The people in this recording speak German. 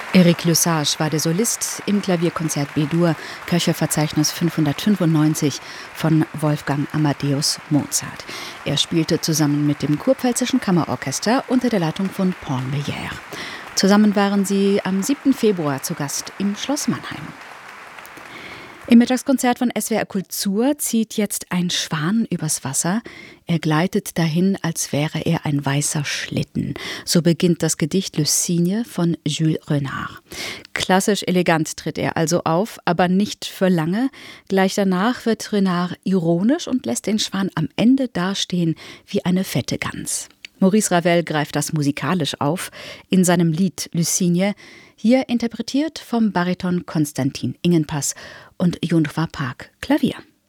Éric Lesage war der Solist im Klavierkonzert B-Dur, Köchelverzeichnis 595 von Wolfgang Amadeus Mozart. Er spielte zusammen mit dem Kurpfälzischen Kammerorchester unter der Leitung von Paul Meyer. Zusammen waren sie am 7. Februar zu Gast im Schloss Mannheim. Im Mittagskonzert von SWR Kultur zieht jetzt ein Schwan übers Wasser. Er gleitet dahin, als wäre er ein weißer Schlitten. So beginnt das Gedicht Le Cygne von Jules Renard. Klassisch elegant tritt er also auf, aber nicht für lange. Gleich danach wird Renard ironisch und lässt den Schwan am Ende dastehen wie eine fette Gans. Maurice Ravel greift das musikalisch auf in seinem Lied Le Cygne, hier interpretiert vom Bariton Konstantin Ingenpass und Yunhwa Park Klavier.